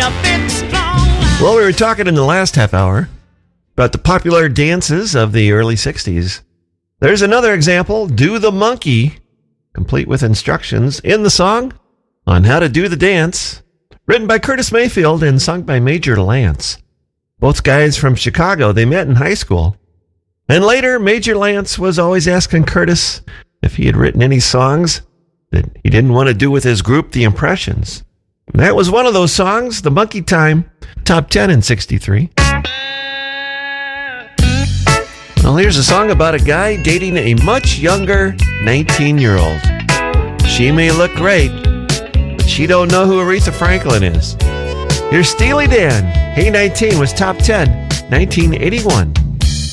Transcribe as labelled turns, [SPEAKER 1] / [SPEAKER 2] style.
[SPEAKER 1] Well, we were talking in the last half hour about the popular dances of the early 60s. There's another example, Do the Monkey, complete with instructions in the song on how to do the dance, written by Curtis Mayfield and sung by Major Lance. Both guys from Chicago, they met in high school. And later, Major Lance was always asking Curtis if he had written any songs that he didn't want to do with his group, The Impressions. And that was one of those songs, The Monkey Time, top 10 in 63. Well, here's a song about a guy dating a much younger 19-year-old. She may look great, but she don't know who Aretha Franklin is. Here's Steely Dan. Hey 19 was top 10, 1981.